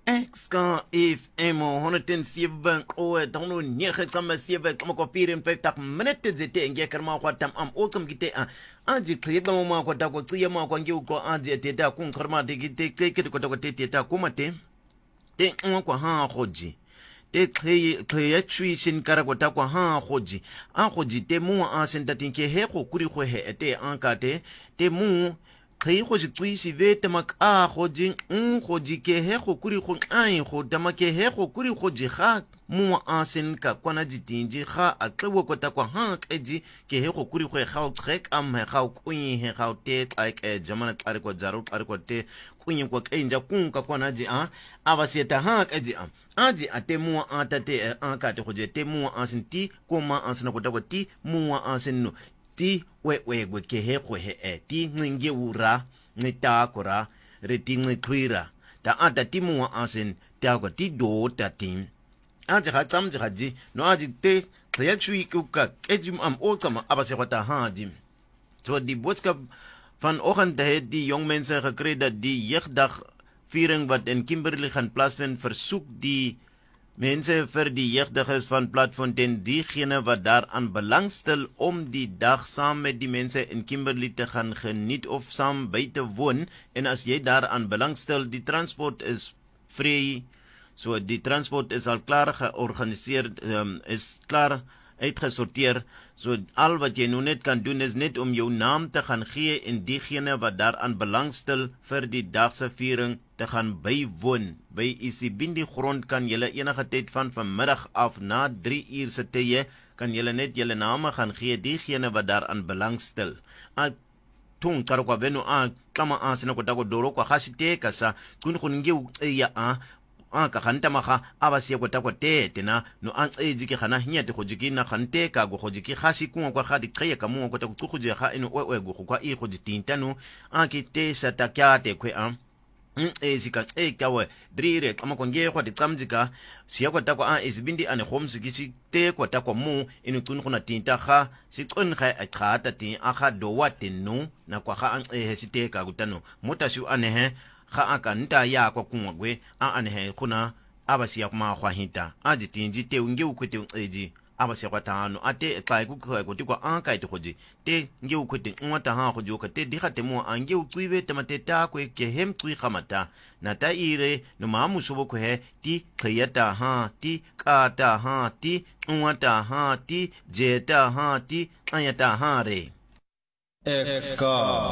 Ska if emo 107 oe dono 9,7 minute zete nge karma kwa tam am okam gite aji kliga mo ma kwa ta ko tsiya ma kwa ngi ko aji te ta kun karma de gite ke ko ta ko te ta kuma te kwa ha khoji te kliya chui shin kara ko ta kwa ha khoji te mu a sen ta tin ke he ko kuri ko he te an ka te mu kei go se tswisi vete mak a go jing go jike he go kuri go ai go damake he go kuri go jiga mo a sen ka kwana jitinji ga a tlewo kota kwa ha keji ke he go kuri go ga o trek am he ga o kunyi he ga o te like jamana tsare ko jaru tsare ko te kunyi ko kenja kun ka kwana ji a ba seta ha keji aji ate mo a tate an ka te go je te mo a sen ti ko ma a sen ko ta ko ti mo a sen no ti we ke he go he ti nginge ura ngita kora re ti ngitwira ta ata ti mu asen ta ko ti do ta tin aja ga tsam ja ji no aji te ya chui ku ka ejim am o tsama abase ta ha ji so die boodskap van oggend het die jong mense gekry dat die jeugdag viering wat in Kimberley gaan plaasvind versoek die mense vir die jeugdiges van Platfontein diegene wat daaraan belangstel om die dag saam met die mense in Kimberley te gaan geniet of saam by te woon en as jy daaraan belangstel die transport is free so die transport is al klaar georganiseer is klaar uitgesorteer so al wat jy nou net kan doen is net om jou naam te gaan gee en diegene wat daaraan belangstel vir die dagse viering te gaan bywoon. By Isibindi grond kan julle enige tyd van vanmiddag af na 3 uur se tye kan julle net julle name gaan gee diegene wat daaraan belangstel. Tung karo kwa venu kama sina ko tako doro kwa hashiteka sa kun ya ka khanta maga abasiya ko tako tena no ejike khana hinyate go jikina khante ka go jiki khashi ku kwa khadi khaya ka mu ko tako khuje kha ino we go kwa go jitintano ki te satakyate kwe ezika kawe drire kama konge kwa ditsamjika siya kwa takwa Isibindi ane khomsikisi te kwa takwa mu inu kun kuna tinta kha sikon kha akhata tin akha dowa tenu na kwa kha hesite ka gutano motashu ane he kha akanta ya kwa kumagwe ane he kuna abasiya kuma kwa hinta ajitinji te unge ukwete eji abasiya kwa tano ate kai ku ko tikwa anka ite khoji te nge ukwete nwata ha khoji ka te dikate mo ange ukwibe temateta kwe ke hem kwi khamata na ta ire no mamu sobo ko he ti khayata ha ti kata ha ti nwata ha ti jeta ha ti ayata ha re Exka